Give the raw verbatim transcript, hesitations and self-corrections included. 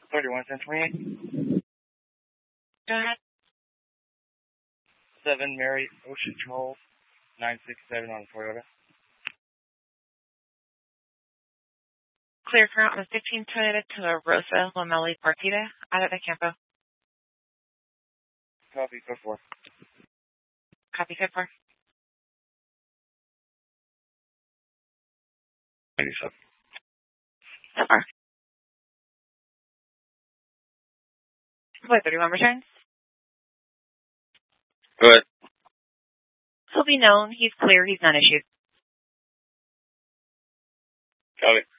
thirty-one ten twenty-eight. Go ahead. seven Mary Ocean Charles, nine six seven on Toyota. Clear current on the fifteen Toyota to Rosa Lomeli Partida out of the Campo. Copy, code four. Copy, code four. ninety-seven. So far. Boy, thirty-one returns. Go ahead. He'll be known. He's clear. He's not issued. Copy.